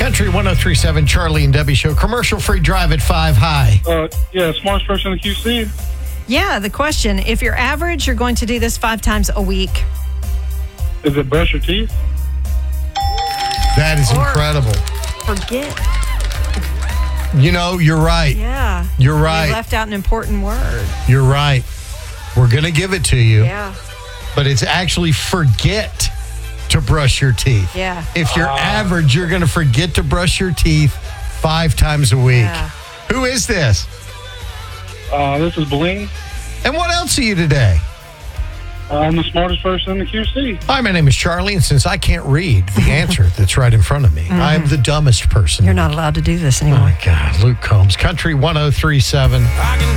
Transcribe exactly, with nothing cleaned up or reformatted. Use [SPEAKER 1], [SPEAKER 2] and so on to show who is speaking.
[SPEAKER 1] Country one oh three point seven, Charlie and Debbie Show. Commercial-free drive at five. Hi.
[SPEAKER 2] Uh, yeah, smartest person in the Q C.
[SPEAKER 3] Yeah, the question, if you're average, you're going to do this five times a week.
[SPEAKER 2] Is it brush your teeth?
[SPEAKER 1] That is
[SPEAKER 3] Or-
[SPEAKER 1] incredible.
[SPEAKER 3] Forget.
[SPEAKER 1] You know, you're right.
[SPEAKER 3] Yeah.
[SPEAKER 1] You're right.
[SPEAKER 3] You left out an important word.
[SPEAKER 1] You're right. We're going to give it to you.
[SPEAKER 3] Yeah.
[SPEAKER 1] But it's actually forget to brush your teeth.
[SPEAKER 3] Yeah.
[SPEAKER 1] If you're average, you're going to forget to brush your teeth five times a week.
[SPEAKER 3] Yeah.
[SPEAKER 1] Who is this?
[SPEAKER 2] Uh, this is Bling.
[SPEAKER 1] And what else are you today?
[SPEAKER 2] I'm the smartest person in the Q C.
[SPEAKER 1] Hi, my name is Charlie, and since I can't read the answer that's right in front of me, I'm the dumbest person.
[SPEAKER 3] You're not allowed to do this
[SPEAKER 1] Oh,
[SPEAKER 3] anymore.
[SPEAKER 1] my God. Luke Combs, Country one oh three point seven.